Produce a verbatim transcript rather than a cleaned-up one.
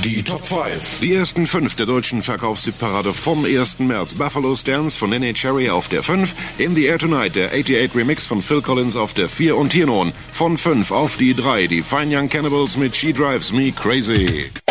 Die Top fünf. Die ersten fünf der deutschen Verkaufshitparade vom ersten März. Buffalo Stance von Nene Cherry auf der fünf. In the Air Tonight, der achtundachtzig Remix von Phil Collins auf der vier. Und hier nun von fünf auf die drei. Die Fine Young Cannibals mit She Drives Me Crazy.